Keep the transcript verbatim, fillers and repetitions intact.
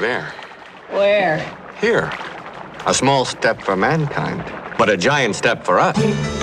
of air. Where? Here. A small step for mankind, but a giant step for us.